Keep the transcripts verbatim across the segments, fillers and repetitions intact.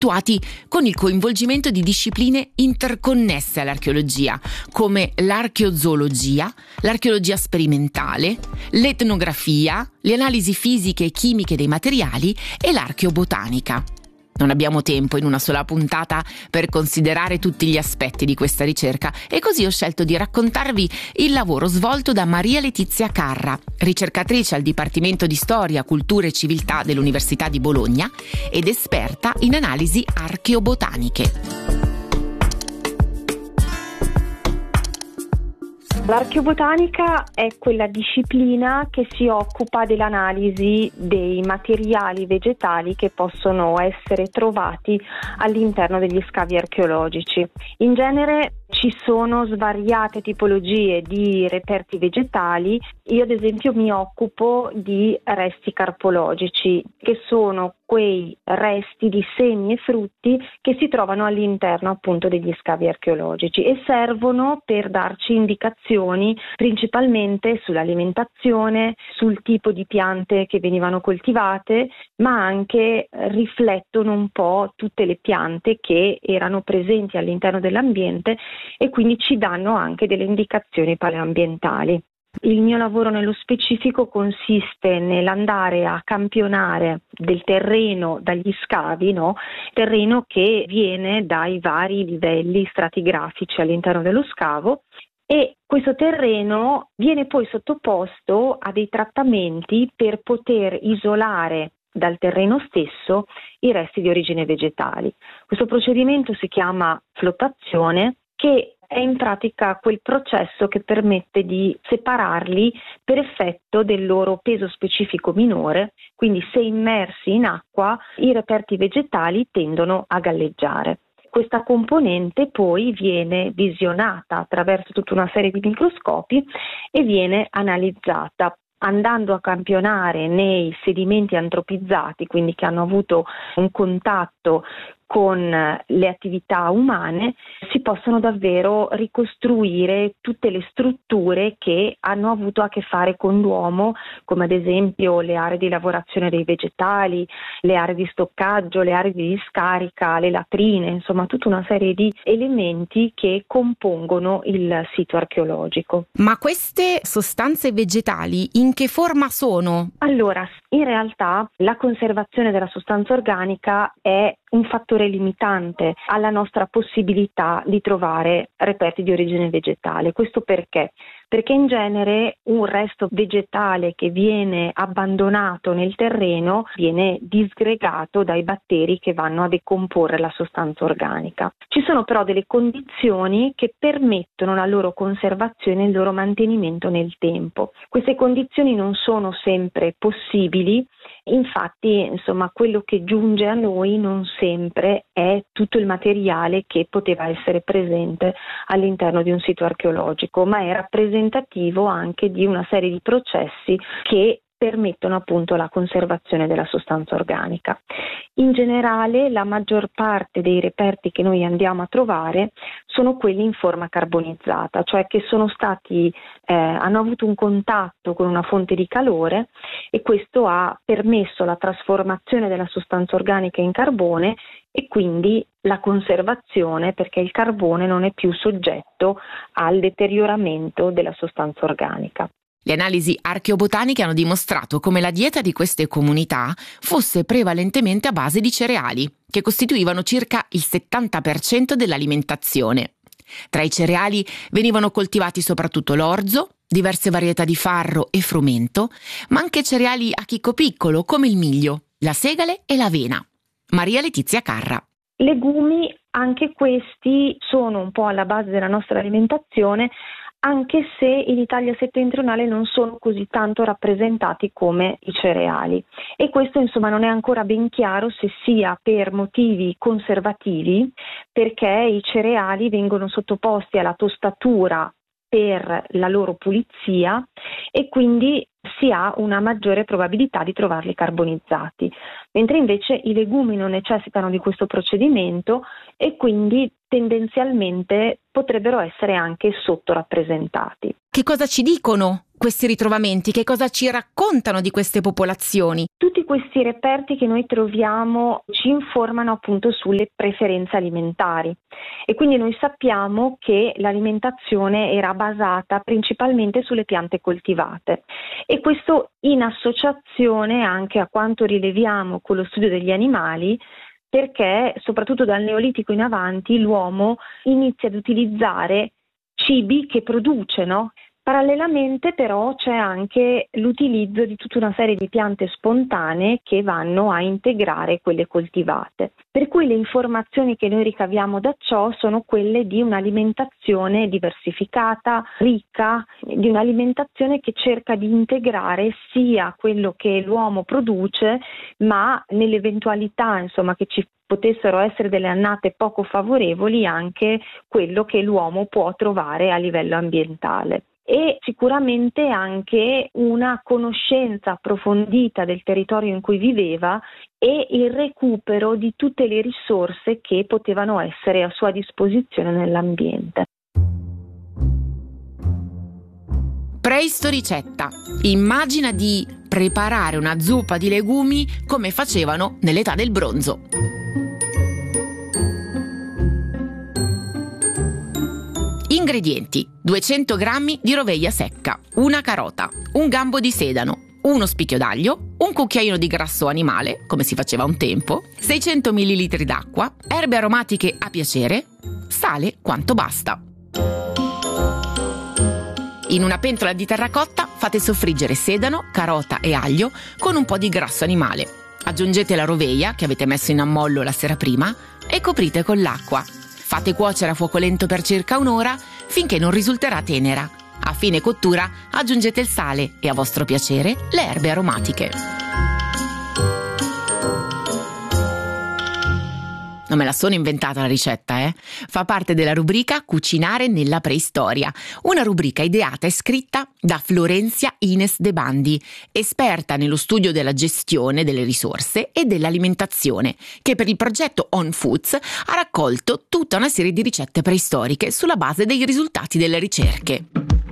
attuati con il coinvolgimento di discipline interconnesse all'archeologia, come l'archeozoologia, l'archeologia sperimentale, l'etnografia, le analisi fisiche e chimiche dei materiali e l'archeobotanica. Non abbiamo tempo in una sola puntata per considerare tutti gli aspetti di questa ricerca e così ho scelto di raccontarvi il lavoro svolto da Maria Letizia Carra, ricercatrice al Dipartimento di Storia, Cultura e Civiltà dell'Università di Bologna ed esperta in analisi archeobotaniche. L'archeobotanica è quella disciplina che si occupa dell'analisi dei materiali vegetali che possono essere trovati all'interno degli scavi archeologici. In genere ci sono svariate tipologie di reperti vegetali. Io ad esempio mi occupo di resti carpologici, che sono quei resti di semi e frutti che si trovano all'interno appunto degli scavi archeologici e servono per darci indicazioni principalmente sull'alimentazione, sul tipo di piante che venivano coltivate, ma anche riflettono un po' tutte le piante che erano presenti all'interno dell'ambiente e quindi ci danno anche delle indicazioni paleoambientali. Il mio lavoro nello specifico consiste nell'andare a campionare del terreno dagli scavi, no? Terreno che viene dai vari livelli stratigrafici all'interno dello scavo, e questo terreno viene poi sottoposto a dei trattamenti per poter isolare dal terreno stesso i resti di origine vegetali. Questo procedimento si chiama flottazione, che è in pratica quel processo che permette di separarli per effetto del loro peso specifico minore, quindi se immersi in acqua i reperti vegetali tendono a galleggiare. Questa componente poi viene visionata attraverso tutta una serie di microscopi e viene analizzata, andando a campionare nei sedimenti antropizzati, quindi che hanno avuto un contatto con le attività umane, si possono davvero ricostruire tutte le strutture che hanno avuto a che fare con l'uomo, come ad esempio le aree di lavorazione dei vegetali, le aree di stoccaggio, le aree di discarica, le latrine, insomma tutta una serie di elementi che compongono il sito archeologico. Ma queste sostanze vegetali in che forma sono? Allora, in realtà la conservazione della sostanza organica è un fattore limitante alla nostra possibilità di trovare reperti di origine vegetale. Questo perché? Perché in genere un resto vegetale che viene abbandonato nel terreno viene disgregato dai batteri che vanno a decomporre la sostanza organica. Ci sono però delle condizioni che permettono la loro conservazione e il loro mantenimento nel tempo. Queste condizioni non sono sempre possibili. Infatti, insomma, quello che giunge a noi non sempre è tutto il materiale che poteva essere presente all'interno di un sito archeologico, ma è rappresentativo anche di una serie di processi che permettono appunto la conservazione della sostanza organica. In generale, la maggior parte dei reperti che noi andiamo a trovare sono quelli in forma carbonizzata, cioè che sono stati, eh, hanno avuto un contatto con una fonte di calore e questo ha permesso la trasformazione della sostanza organica in carbone e quindi la conservazione, perché il carbone non è più soggetto al deterioramento della sostanza organica. Le analisi archeobotaniche hanno dimostrato come la dieta di queste comunità fosse prevalentemente a base di cereali, che costituivano circa il settanta per cento dell'alimentazione. Tra i cereali venivano coltivati soprattutto l'orzo, diverse varietà di farro e frumento, ma anche cereali a chicco piccolo come il miglio, la segale e l'avena. Maria Letizia Carra. Legumi, anche questi sono un po' alla base della nostra alimentazione, anche se in Italia settentrionale non sono così tanto rappresentati come i cereali. E questo insomma non è ancora ben chiaro se sia per motivi conservativi, perché i cereali vengono sottoposti alla tostatura per la loro pulizia e quindi si ha una maggiore probabilità di trovarli carbonizzati, mentre invece i legumi non necessitano di questo procedimento e quindi tendenzialmente potrebbero essere anche sottorappresentati. Che cosa ci dicono questi ritrovamenti? Che cosa ci raccontano di queste popolazioni? Tutti questi reperti che noi troviamo ci informano appunto sulle preferenze alimentari e quindi noi sappiamo che l'alimentazione era basata principalmente sulle piante coltivate e questo in associazione anche a quanto rileviamo con lo studio degli animali, perché soprattutto dal Neolitico in avanti l'uomo inizia ad utilizzare cibi che produce, no? Parallelamente però c'è anche l'utilizzo di tutta una serie di piante spontanee che vanno a integrare quelle coltivate. Per cui le informazioni che noi ricaviamo da ciò sono quelle di un'alimentazione diversificata, ricca, di un'alimentazione che cerca di integrare sia quello che l'uomo produce, ma nell'eventualità insomma che ci potessero essere delle annate poco favorevoli anche quello che l'uomo può trovare a livello ambientale. E sicuramente anche una conoscenza approfondita del territorio in cui viveva e il recupero di tutte le risorse che potevano essere a sua disposizione nell'ambiente. Preistoricetta. Immagina di preparare una zuppa di legumi come facevano nell'età del bronzo. Ingredienti: duecento grammi di roveglia secca, una carota, un gambo di sedano, uno spicchio d'aglio, un cucchiaino di grasso animale, come si faceva un tempo, seicento millilitri d'acqua, erbe aromatiche a piacere, sale quanto basta. In una pentola di terracotta fate soffriggere sedano, carota e aglio con un po' di grasso animale. Aggiungete la roveglia che avete messo in ammollo la sera prima e coprite con l'acqua. Fate cuocere a fuoco lento per circa un'ora finché non risulterà tenera. A fine cottura aggiungete il sale e a vostro piacere le erbe aromatiche. Non me la sono inventata la ricetta, eh? Fa parte della rubrica Cucinare nella preistoria, una rubrica ideata e scritta da Florenzia Ines De Bandi, esperta nello studio della gestione delle risorse e dell'alimentazione, che per il progetto On Foods ha raccolto tutta una serie di ricette preistoriche sulla base dei risultati delle ricerche.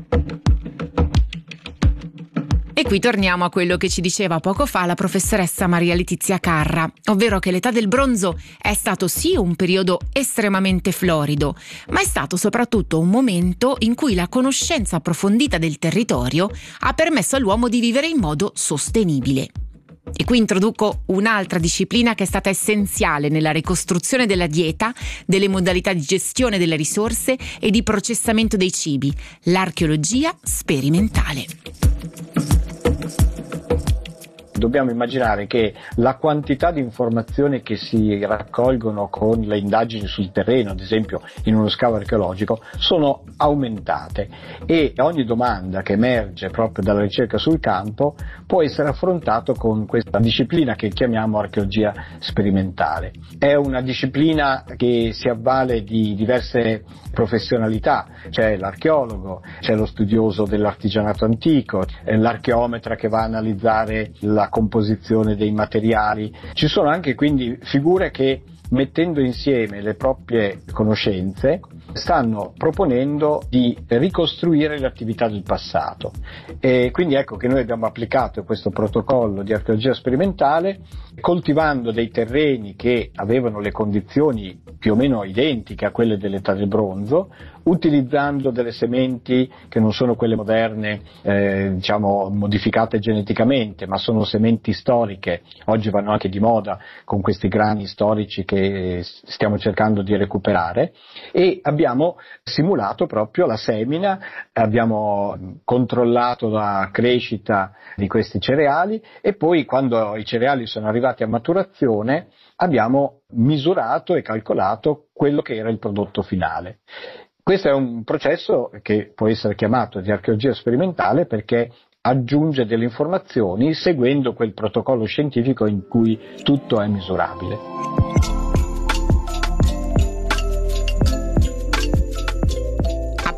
E qui torniamo a quello che ci diceva poco fa la professoressa Maria Letizia Carra, ovvero che l'età del bronzo è stato sì un periodo estremamente florido, ma è stato soprattutto un momento in cui la conoscenza approfondita del territorio ha permesso all'uomo di vivere in modo sostenibile. E qui introduco un'altra disciplina che è stata essenziale nella ricostruzione della dieta, delle modalità di gestione delle risorse e di processamento dei cibi, l'archeologia sperimentale. Dobbiamo immaginare che la quantità di informazioni che si raccolgono con le indagini sul terreno, ad esempio in uno scavo archeologico, sono aumentate e ogni domanda che emerge proprio dalla ricerca sul campo può essere affrontato con questa disciplina che chiamiamo archeologia sperimentale. È una disciplina che si avvale di diverse professionalità, c'è l'archeologo, c'è lo studioso dell'artigianato antico, l'archeometra che va a analizzare la composizione dei materiali. Ci sono anche quindi figure che, mettendo insieme le proprie conoscenze, stanno proponendo di ricostruire le attività del passato. E quindi ecco che noi abbiamo applicato questo protocollo di archeologia sperimentale coltivando dei terreni che avevano le condizioni più o meno identiche a quelle dell'età del bronzo, utilizzando delle sementi che non sono quelle moderne, eh, diciamo modificate geneticamente, ma sono sementi storiche. Oggi vanno anche di moda con questi grani storici che stiamo cercando di recuperare, e abbiamo simulato proprio la semina, abbiamo controllato la crescita di questi cereali e poi quando i cereali sono arrivati a maturazione abbiamo misurato e calcolato quello che era il prodotto finale. Questo è un processo che può essere chiamato di archeologia sperimentale perché aggiunge delle informazioni seguendo quel protocollo scientifico in cui tutto è misurabile. A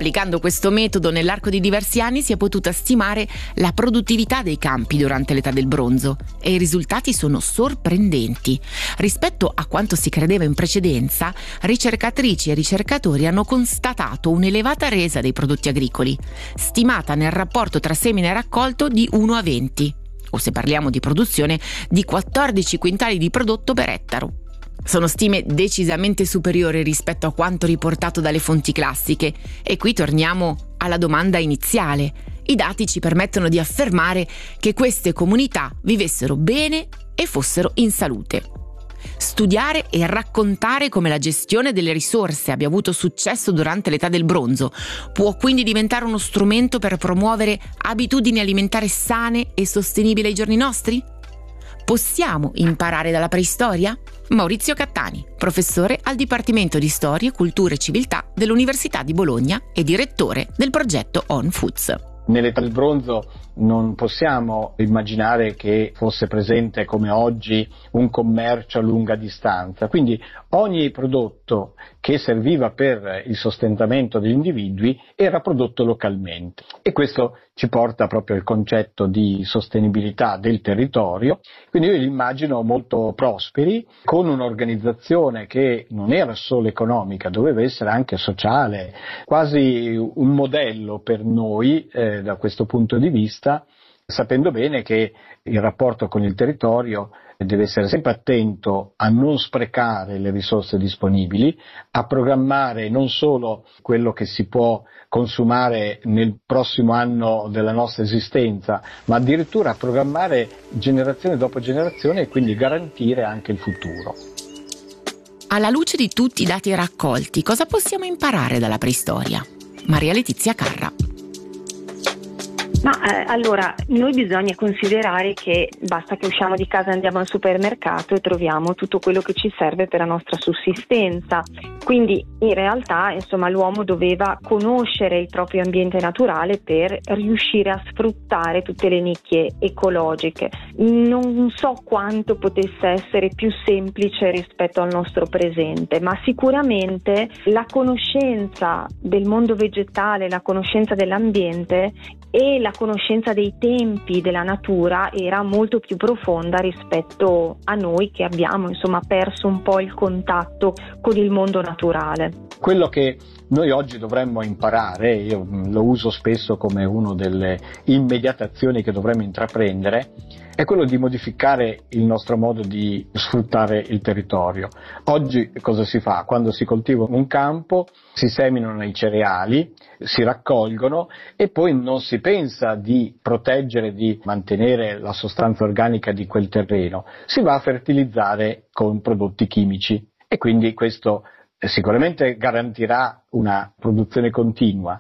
Applicando questo metodo nell'arco di diversi anni si è potuta stimare la produttività dei campi durante l'età del bronzo e i risultati sono sorprendenti. Rispetto a quanto si credeva in precedenza, ricercatrici e ricercatori hanno constatato un'elevata resa dei prodotti agricoli, stimata nel rapporto tra semine e raccolto di uno a venti, o se parliamo di produzione di quattordici quintali di prodotto per ettaro. Sono stime decisamente superiori rispetto a quanto riportato dalle fonti classiche e qui torniamo alla domanda iniziale. I dati ci permettono di affermare che queste comunità vivessero bene e fossero in salute. Studiare e raccontare come la gestione delle risorse abbia avuto successo durante l'età del bronzo può quindi diventare uno strumento per promuovere abitudini alimentari sane e sostenibili ai giorni nostri? Possiamo imparare dalla preistoria? Maurizio Cattani, professore al Dipartimento di Storia, Cultura e Civiltà dell'Università di Bologna e direttore del progetto On Foods. Nell'età del bronzo non possiamo immaginare che fosse presente come oggi un commercio a lunga distanza, quindi ogni prodotto che serviva per il sostentamento degli individui era prodotto localmente e questo ci porta proprio al concetto di sostenibilità del territorio, quindi io li immagino molto prosperi, con un'organizzazione che non era solo economica, doveva essere anche sociale, quasi un modello per noi eh, da questo punto di vista, sapendo bene che il rapporto con il territorio deve essere sempre attento a non sprecare le risorse disponibili, a programmare non solo quello che si può consumare nel prossimo anno della nostra esistenza, ma addirittura a programmare generazione dopo generazione e quindi garantire anche il futuro. Alla luce di tutti i dati raccolti, cosa possiamo imparare dalla preistoria? Maria Letizia Carra. Ma eh, allora, noi bisogna considerare che basta che usciamo di casa e andiamo al supermercato e troviamo tutto quello che ci serve per la nostra sussistenza. Quindi in realtà, insomma, l'uomo doveva conoscere il proprio ambiente naturale per riuscire a sfruttare tutte le nicchie ecologiche. Non so quanto potesse essere più semplice rispetto al nostro presente, ma sicuramente la conoscenza del mondo vegetale, la conoscenza dell'ambiente e la conoscenza dei tempi della natura era molto più profonda rispetto a noi che abbiamo insomma perso un po' il contatto con il mondo naturale. Quello che noi oggi dovremmo imparare, io lo uso spesso come una delle immediatazioni che dovremmo intraprendere, è quello di modificare il nostro modo di sfruttare il territorio. Oggi cosa si fa? Quando si coltiva un campo, si seminano i cereali, si raccolgono e poi non si pensa di proteggere, di mantenere la sostanza organica di quel terreno, si va a fertilizzare con prodotti chimici e quindi questo sicuramente garantirà una produzione continua,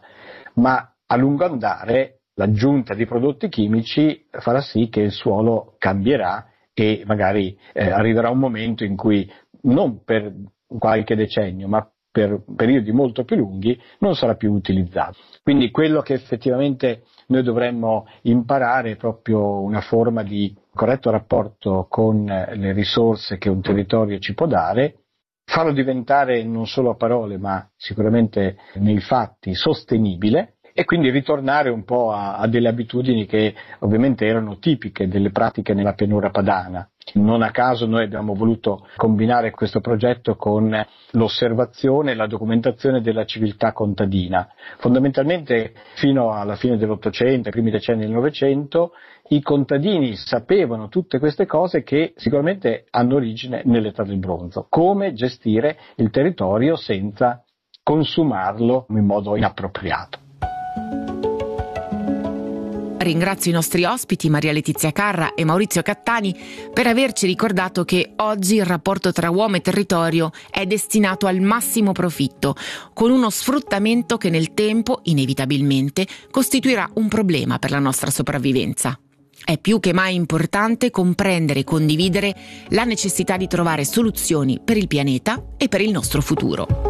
ma a lungo andare l'aggiunta di prodotti chimici farà sì che il suolo cambierà e magari eh, arriverà un momento in cui non per qualche decennio, ma per periodi molto più lunghi non sarà più utilizzato. Quindi quello che effettivamente noi dovremmo imparare è proprio una forma di corretto rapporto con le risorse che un territorio ci può dare, farlo diventare non solo a parole ma sicuramente nei fatti sostenibile e quindi ritornare un po' a, a delle abitudini che ovviamente erano tipiche delle pratiche nella pianura padana. Non a caso noi abbiamo voluto combinare questo progetto con l'osservazione e la documentazione della civiltà contadina. Fondamentalmente fino alla fine dell'Ottocento, ai primi decenni del Novecento, i contadini sapevano tutte queste cose che sicuramente hanno origine nell'età del bronzo. Come gestire il territorio senza consumarlo in modo inappropriato. Ringrazio i nostri ospiti Maria Letizia Carra e Maurizio Cattani per averci ricordato che oggi il rapporto tra uomo e territorio è destinato al massimo profitto, con uno sfruttamento che nel tempo, inevitabilmente, costituirà un problema per la nostra sopravvivenza. È più che mai importante comprendere e condividere la necessità di trovare soluzioni per il pianeta e per il nostro futuro.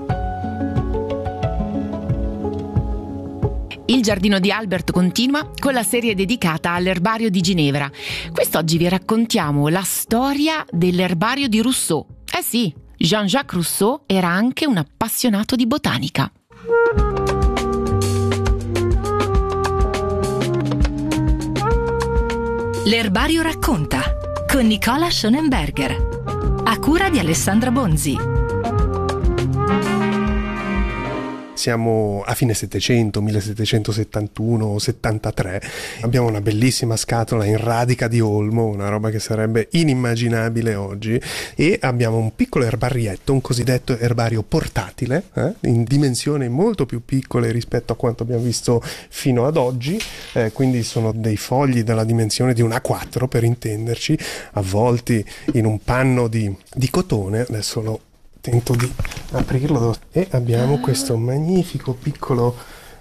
Il Giardino di Albert continua con la serie dedicata all'erbario di Ginevra. Quest'oggi vi raccontiamo la storia dell'erbario di Rousseau. Eh sì, Jean-Jacques Rousseau era anche un appassionato di botanica. L'Erbario racconta con Nicola Schonenberger, a cura di Alessandra Bonzi. Siamo a fine Settecento, millesettecentosettantuno settantatré, abbiamo una bellissima scatola in radica di olmo, una roba che sarebbe inimmaginabile oggi, e abbiamo un piccolo erbarietto, un cosiddetto erbario portatile, eh, in dimensioni molto più piccole rispetto a quanto abbiamo visto fino ad oggi, eh, quindi sono dei fogli della dimensione di un A quattro per intenderci, avvolti in un panno di, di cotone. Adesso lo tento di aprirlo e abbiamo questo magnifico piccolo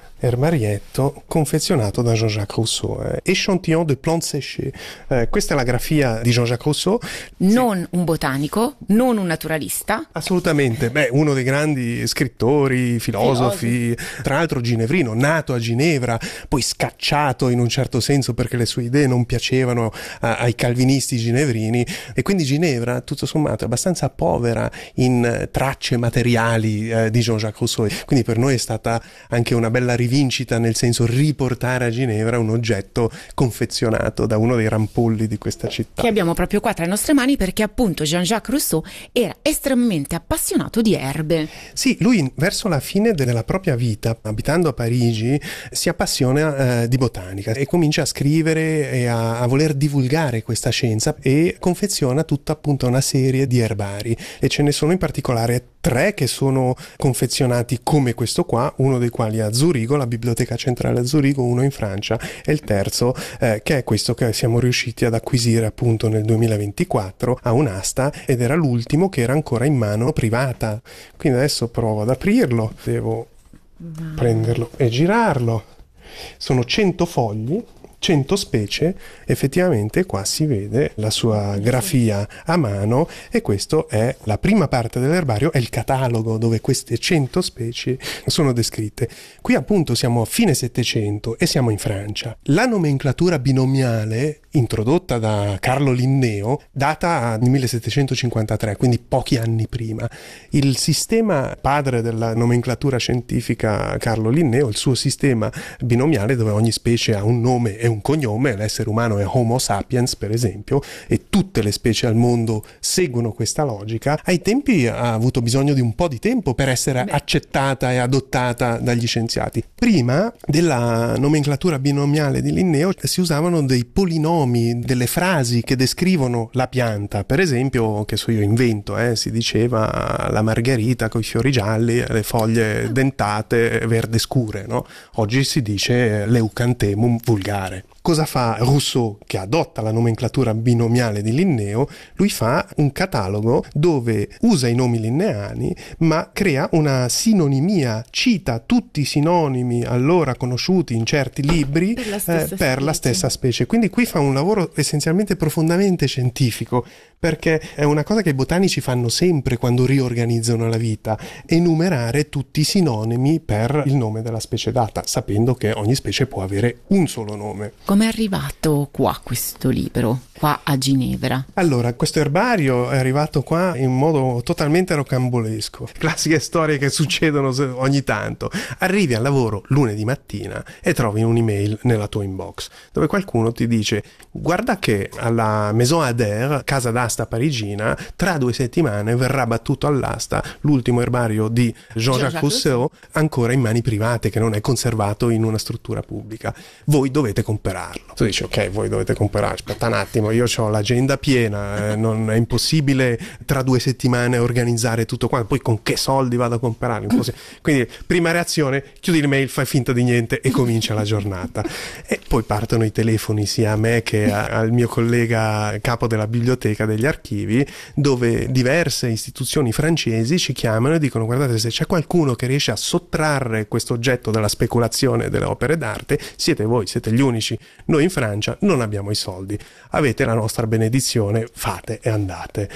erbarietto confezionato da Jean-Jacques Rousseau, eh. Échantillon de plantes séchées. Eh, questa è la grafia di Jean-Jacques Rousseau. Non sì. Un botanico, non un naturalista. Assolutamente, beh, uno dei grandi scrittori, filosofi, Filosofi. Tra l'altro ginevrino, nato a Ginevra, poi scacciato in un certo senso perché le sue idee non piacevano a, ai calvinisti ginevrini, e quindi Ginevra, tutto sommato, è abbastanza povera in tracce materiali eh, di Jean-Jacques Rousseau. Quindi per noi è stata anche una bella rivincita, nel senso riportare a Ginevra un oggetto confezionato da uno dei rampolli di questa città. Che abbiamo proprio qua tra le nostre mani, perché appunto Jean-Jacques Rousseau era estremamente appassionato di erbe. Sì, lui verso la fine della propria vita, abitando a Parigi, si appassiona eh, di botanica e comincia a scrivere e a, a voler divulgare questa scienza, e confeziona tutta appunto una serie di erbari, e ce ne sono in particolare tre che sono confezionati come questo qua, uno dei quali a Zurigo, la Biblioteca Centrale a Zurigo, uno in Francia, e il terzo eh, che è questo che siamo riusciti ad acquisire appunto nel duemilaventiquattro a un'asta, ed era l'ultimo che era ancora in mano privata. Quindi adesso provo ad aprirlo, devo wow. prenderlo e girarlo. Sono cento fogli, cento specie, effettivamente qua si vede la sua grafia a mano, e questo è la prima parte dell'erbario, è il catalogo dove queste cento specie sono descritte. Qui appunto siamo a fine Settecento e siamo in Francia. La nomenclatura binomiale introdotta da Carlo Linneo data nel millesettecentocinquantatré, quindi pochi anni prima. Il sistema padre della nomenclatura scientifica Carlo Linneo, il suo sistema binomiale dove ogni specie ha un nome e un cognome, l'essere umano è Homo sapiens per esempio, e tutte le specie al mondo seguono questa logica, ai tempi ha avuto bisogno di un po' di tempo per essere Beh. accettata e adottata dagli scienziati. Prima della nomenclatura binomiale di Linneo si usavano dei polinomi, delle frasi che descrivono la pianta, per esempio, che so io invento, eh, si diceva la margherita con i fiori gialli, le foglie dentate, verde scure, no? Oggi si dice leucanthemum vulgare. Cosa fa Rousseau, che adotta la nomenclatura binomiale di Linneo? Lui fa un catalogo dove usa i nomi linneani ma crea una sinonimia, cita tutti i sinonimi allora conosciuti in certi libri per la stessa, eh, per la stessa specie. Quindi qui fa un lavoro essenzialmente profondamente scientifico, perché è una cosa che i botanici fanno sempre quando riorganizzano la vita, enumerare tutti i sinonimi per il nome della specie data, sapendo che ogni specie può avere un solo nome. Come è arrivato qua questo libro, qua a Ginevra? Allora, questo erbario è arrivato qua in modo totalmente rocambolesco. Classiche storie che succedono ogni tanto. Arrivi al lavoro lunedì mattina e trovi un'email nella tua inbox dove qualcuno ti dice: guarda che alla Maison Adair, casa d'asta parigina, tra due settimane verrà battuto all'asta l'ultimo erbario di Jean-Jacques Rousseau, ancora in mani private, che non è conservato in una struttura pubblica. Voi dovete comprarlo. Tu dici: ok, voi dovete comprare, aspetta un attimo, io ho l'agenda piena, eh, non è impossibile tra due settimane organizzare tutto quanto, poi con che soldi vado a comprarlo? Quindi prima reazione, chiudi l'email, fai finta di niente e comincia la giornata. E poi partono i telefoni sia a me che a, al mio collega capo della biblioteca degli archivi, dove diverse istituzioni francesi ci chiamano e dicono: guardate, se c'è qualcuno che riesce a sottrarre questo oggetto dalla speculazione delle opere d'arte, siete voi, siete gli unici. Noi in Francia non abbiamo i soldi, avete la nostra benedizione, fate e andate.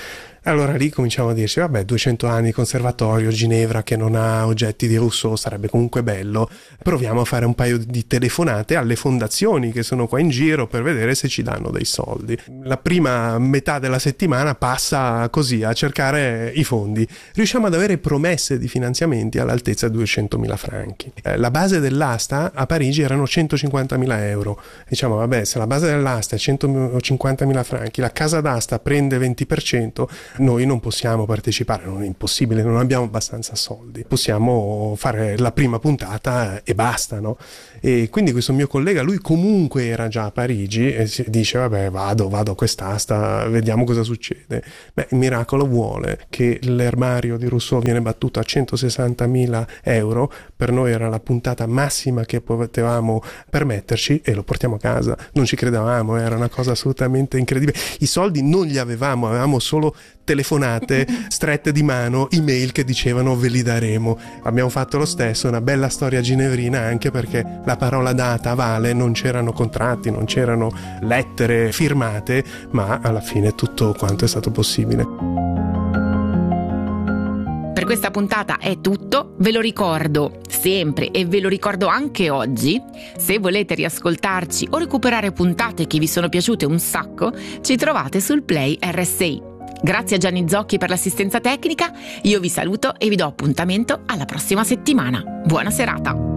Allora lì cominciamo a dirci, vabbè, duecento anni di conservatorio, Ginevra che non ha oggetti di Rousseau, sarebbe comunque bello, proviamo a fare un paio di telefonate alle fondazioni che sono qua in giro per vedere se ci danno dei soldi. La prima metà della settimana passa così a cercare i fondi, riusciamo ad avere promesse di finanziamenti all'altezza di duecentomila franchi. La base dell'asta a Parigi erano centocinquantamila euro, diciamo vabbè, se la base dell'asta è centocinquantamila franchi, la casa d'asta prende venti per cento, noi non possiamo partecipare, non è impossibile, non abbiamo abbastanza soldi, possiamo fare la prima puntata e basta, no? E quindi questo mio collega, lui comunque era già a Parigi e si dice vabbè vado, vado a quest'asta, vediamo cosa succede. Beh, il miracolo vuole che l'ermario di Rousseau viene battuto a centosessantamila euro, per noi era la puntata massima che potevamo permetterci e lo portiamo a casa, non ci credevamo, era una cosa assolutamente incredibile. I soldi non li avevamo, avevamo solo telefonate strette di mano, email che dicevano ve li daremo. Abbiamo fatto lo stesso, una bella storia ginevrina, anche perché la parola data vale, non c'erano contratti, non c'erano lettere firmate, ma alla fine tutto quanto è stato possibile. Per questa puntata è tutto, ve lo ricordo sempre e ve lo ricordo anche oggi, se volete riascoltarci o recuperare puntate che vi sono piaciute un sacco, ci trovate sul Play R S I. Grazie a Gianni Zocchi per l'assistenza tecnica, io vi saluto e vi do appuntamento alla prossima settimana. Buona serata!